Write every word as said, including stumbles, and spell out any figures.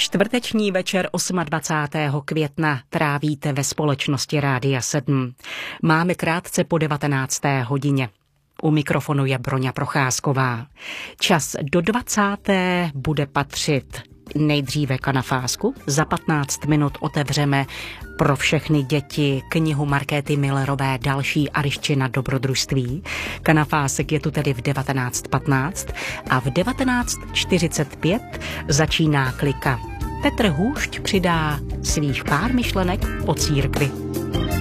Čtvrteční večer dvacátého osmého května trávíte ve společnosti Rádia sedm. Máme krátce po devatenácté hodině. U mikrofonu je Broňa Procházková. Čas do dvacáté bude patřit nejdříve Kanafásku. Za patnáct minut otevřeme pro všechny děti knihu Markéty Millerové Další Aryščina dobrodružství. Kanafásek je tu tedy v devatenáct patnáct a v devatenáct čtyřicet pět začíná klika. Petr Hůšť přidá svých pár myšlenek o církvi.